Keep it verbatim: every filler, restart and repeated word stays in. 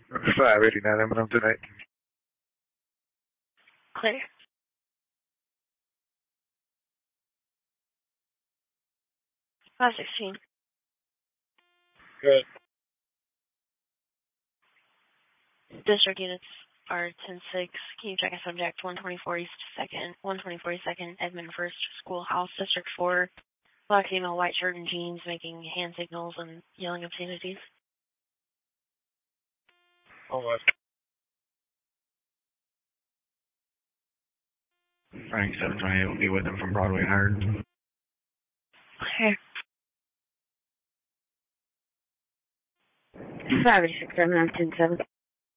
five eighty-nine M and M tonight. Clear. five sixteen. Good. District units are ten six. Can you check a subject? one twenty-four East second, one twenty-four East second, Edmond First Schoolhouse, District four. Black female, white shirt and jeans, making hand signals and yelling obscenities. All right. Frank seven twenty-eight will be with him from Broadway Hired. Okay. five eighty-six, I'm ten seven.